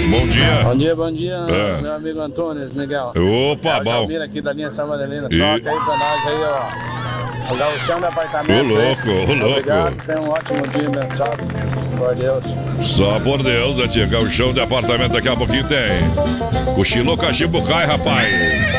Bom dia. Bom dia, meu amigo Antônio Miguel. Opa, bom. Almir aqui da linha São Madalena. Toca aí pra nós aí, ó. O gauchão do apartamento. Ô louco. Obrigado, tenha um ótimo dia abençoado. Por Deus. Só por Deus, né, tia? Gauchão de apartamento daqui a pouquinho tem. Cochilou, cachimbo cai, rapaz.